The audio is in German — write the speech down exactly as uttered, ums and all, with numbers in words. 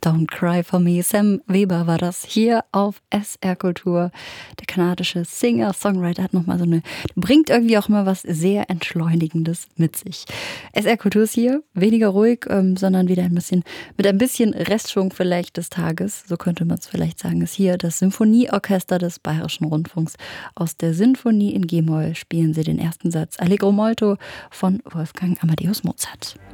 Don't Cry for Me. Sam Weber war das hier auf S R Kultur. Der kanadische Singer, Songwriter hat nochmal so eine, bringt irgendwie auch mal was sehr Entschleunigendes mit sich. S R Kultur ist hier, weniger ruhig, ähm, sondern wieder ein bisschen, mit ein bisschen Restschwung vielleicht des Tages, so könnte man es vielleicht sagen, ist hier das Symphonieorchester des Bayerischen Rundfunks. Aus der Sinfonie in G-Moll spielen sie den ersten Satz Allegro molto von Wolfgang Amadeus Mozart.